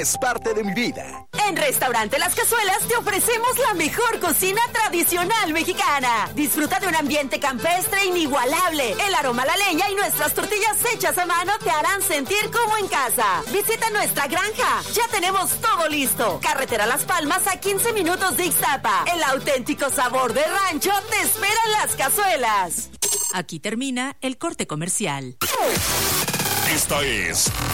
Es parte de mi vida. En Restaurante Las Cazuelas te ofrecemos la mejor cocina tradicional mexicana. Disfruta de un ambiente campestre inigualable. El aroma a la leña y nuestras tortillas hechas a mano te harán sentir como en casa. Visita nuestra granja. Ya tenemos todo listo. Carretera Las Palmas a 15 minutos de Ixtapa. El auténtico sabor de rancho te espera en Las Cazuelas. Aquí termina el corte comercial. Esta es